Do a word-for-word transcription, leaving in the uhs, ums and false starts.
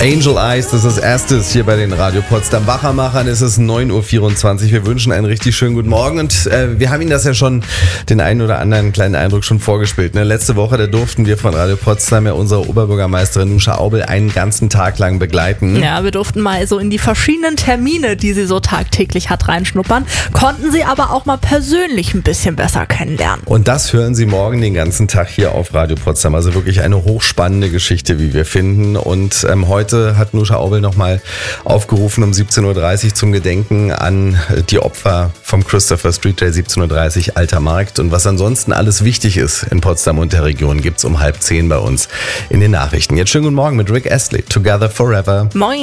Angel Eyes, das ist das erstes hier bei den Radio Potsdam Wachermachern. Es ist neun Uhr vierundzwanzig. Wir wünschen einen richtig schönen guten Morgen und äh, wir haben Ihnen das ja schon, den einen oder anderen kleinen Eindruck schon vorgespielt. Ne? Letzte Woche, da durften wir von Radio Potsdam ja unsere Oberbürgermeisterin Nusha Aubel einen ganzen Tag lang begleiten. Ja, wir durften mal so in die verschiedenen Termine, die sie so tagtäglich hat, reinschnuppern, konnten sie aber auch mal persönlich ein bisschen besser kennenlernen. Und das hören Sie morgen den ganzen Tag hier auf Radio Potsdam. Also wirklich eine hochspannende Geschichte, wie wir finden. Und ähm, heute hat Nusha Aubel nochmal aufgerufen um siebzehn Uhr dreißig zum Gedenken an die Opfer vom Christopher Street Day, siebzehn Uhr dreißig Alter Markt. Und was ansonsten alles wichtig ist in Potsdam und der Region, gibt's um halb zehn bei uns in den Nachrichten. Jetzt schönen guten Morgen mit Rick Astley. Together Forever. Moin.